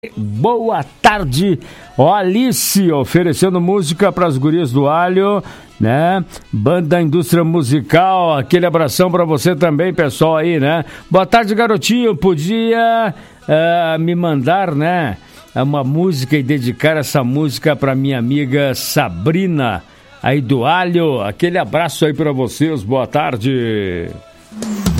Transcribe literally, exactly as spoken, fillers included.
Boa tarde, ó, Alice, oferecendo música para as gurias do Alho, né? Banda Indústria Musical, aquele abração para você também, pessoal aí, né? Boa tarde, garotinho, podia uh, me mandar, né, uma música e dedicar essa música para minha amiga Sabrina, aí do Alho, aquele abraço aí para vocês, boa tarde.